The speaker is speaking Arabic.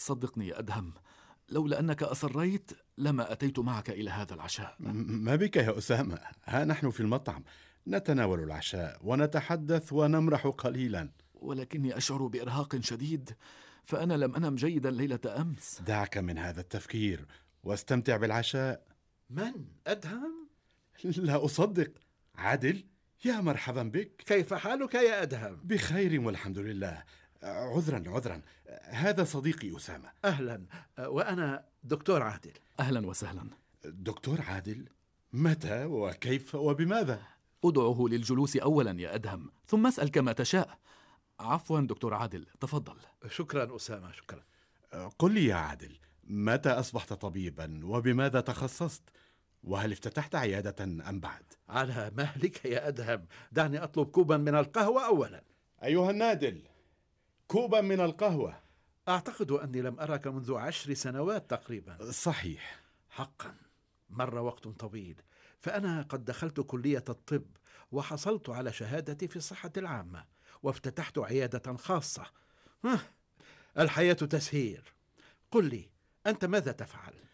صدقني يا أدهم، لولا أنك أصريت لما أتيت معك إلى هذا العشاء. ما بك يا أسامة؟ ها نحن في المطعم نتناول العشاء ونتحدث ونمرح قليلا. ولكني أشعر بإرهاق شديد، فأنا لم أنم جيدا ليلة أمس. دعك من هذا التفكير واستمتع بالعشاء. من؟ أدهم؟ لا أصدق. عادل، يا مرحبا بك. كيف حالك يا أدهم؟ بخير والحمد لله. عذرا، هذا صديقي أسامة. أهلا، وأنا دكتور عادل. أهلا وسهلا. دكتور عادل؟ متى وكيف وبماذا؟ أدعه للجلوس أولا يا أدهم، ثم اسأل كما تشاء. عفوا دكتور عادل، تفضل. شكرا أسامة، شكرا. قل لي يا عادل، متى أصبحت طبيبا وبماذا تخصصت؟ وهل افتتحت عيادة أم بعد؟ على مهلك يا أدهم، دعني أطلب كوبا من القهوة أولا. أيها النادل، كوبا من القهوة. أعتقد أني لم أراك منذ 10 سنوات تقريبا. صحيح. حقا مر وقت طويل، فأنا قد دخلت كلية الطب وحصلت على شهادتي في الصحة العامة وافتتحت عيادة خاصة. الحياة تسهير. قل لي، أنت ماذا تفعل؟